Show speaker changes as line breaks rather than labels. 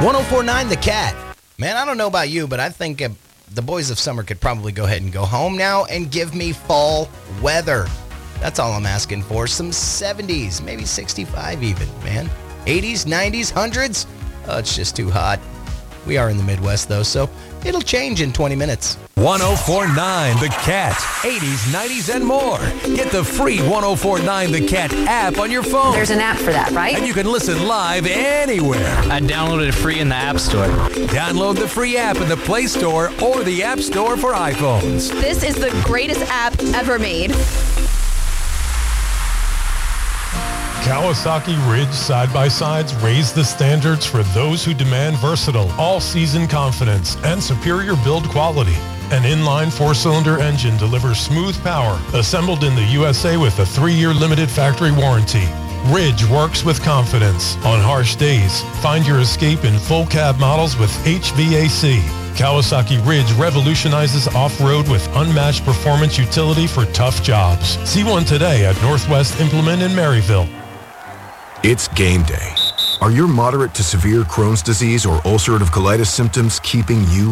1049 The Cat. Man, I don't know about you, but I think the boys of summer could probably go ahead and go home now and give me fall weather. That's all I'm asking for. Some 70s, maybe 65 even, man. 80s, 90s, 100s. Oh, it's just too hot. We are in the Midwest, though, so it'll change in 20 minutes.
1049 The Cat. 80s, 90s, and more. Get the free 1049 The Cat app on your phone.
There's an app for that, right?
And you can listen live anywhere.
I downloaded it free in the App Store.
Download the free app in the Play Store or the App Store for iPhones.
This is the greatest app ever made.
Kawasaki Ridge side-by-sides raise the standards for those who demand versatile, all-season confidence and superior build quality. An inline four-cylinder engine delivers smooth power, assembled in the USA with a 3-year limited factory warranty. Ridge works with confidence. On harsh days, find your escape in full cab models with HVAC. Kawasaki Ridge revolutionizes off-road with unmatched performance utility for tough jobs. See one today at Northwest Implement in Maryville.
It's game day. Are your moderate to severe Crohn's disease or ulcerative colitis symptoms keeping you